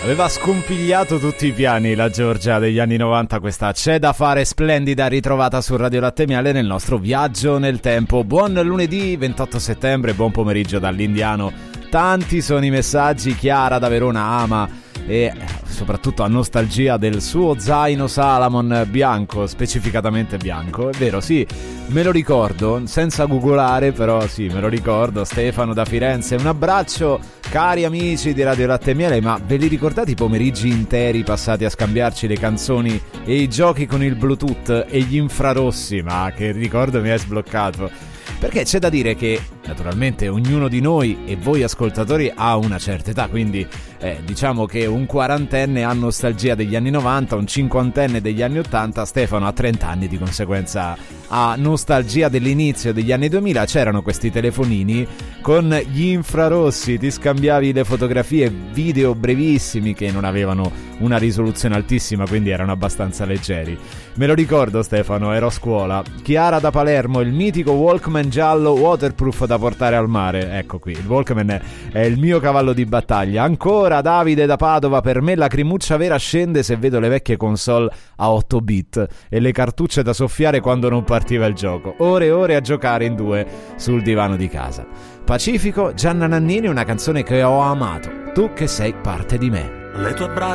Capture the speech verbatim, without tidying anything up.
Aveva scompigliato tutti i piani la Giorgia degli anni novanta, questa C'è da fare splendida, ritrovata su Radio Latte Miele nel nostro viaggio nel tempo. Buon lunedì ventotto settembre, buon pomeriggio dall'Indiano. Tanti sono i messaggi. Chiara da Verona ama e soprattutto ha nostalgia del suo zaino Salomon bianco, specificatamente bianco. È vero, sì, me lo ricordo, senza googolare, però sì, me lo ricordo. Stefano da Firenze, un abbraccio cari amici di Radio Latte Miele. Ma ve li ricordate i pomeriggi interi passati a scambiarci le canzoni e i giochi con il Bluetooth e gli infrarossi? Ma che ricordo mi hai sbloccato. Perché c'è da dire che naturalmente ognuno di noi e voi ascoltatori ha una certa età, quindi eh, diciamo che un quarantenne ha nostalgia degli anni novanta, un cinquantenne degli anni ottanta, Stefano ha trenta anni, di conseguenza ha nostalgia dell'inizio degli anni duemila. C'erano questi telefonini con gli infrarossi, ti scambiavi le fotografie, video brevissimi che non avevano una risoluzione altissima, quindi erano abbastanza leggeri. Me lo ricordo Stefano, ero a scuola. Chiara da Palermo, il mitico Walkman giallo waterproof da portare al mare. Ecco qui, il Walkman è, è il mio cavallo di battaglia. Ancora Davide da Padova, per me la crimuccia vera scende se vedo le vecchie console a otto bit e le cartucce da soffiare quando non partiva il gioco. Ore e ore a giocare in due sul divano di casa. Pacifico, Gianna Nannini, una canzone che ho amato. Tu che sei parte di me. Le tue braccia